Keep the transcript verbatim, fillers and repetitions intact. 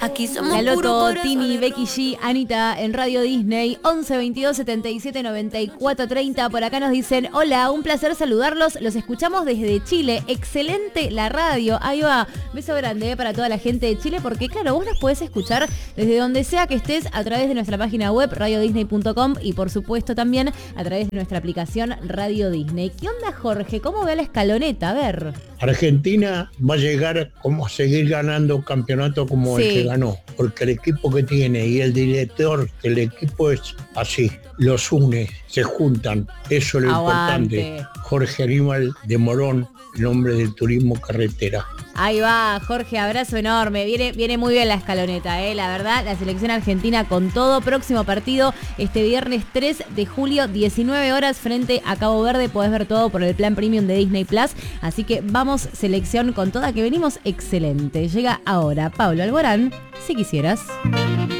Aquí somos La puro Loto, corazón. Tini, Becky G, Anita en Radio Disney, once veintidós setenta y siete noventa y cuatro treinta. Por acá nos dicen, hola, un placer saludarlos, los escuchamos desde Chile, excelente la radio. Ahí va, beso grande eh, para toda la gente de Chile, porque claro, vos nos podés escuchar desde donde sea que estés a través de nuestra página web radio disney punto com y por supuesto también a través de nuestra aplicación Radio Disney. ¿Qué onda, Jorge? ¿Cómo ve la escaloneta? A ver. Argentina va a llegar como a seguir ganando campeonato como Sí. el que ganó, porque el equipo que tiene y el director del equipo es así, los une, se juntan, eso es lo Aguante. importante. Jorge Aníbal de Morón, el hombre del turismo carretera. Ahí va, Jorge, abrazo enorme. Viene, viene muy bien la escaloneta, ¿eh? La verdad, la selección argentina con todo. Próximo partido este viernes tres de julio, diecinueve horas, frente a Cabo Verde. Podés ver todo por el plan premium de Disney Plus. Así que vamos, selección con toda, que venimos excelente. Llega ahora Pablo Alborán, si quisieras.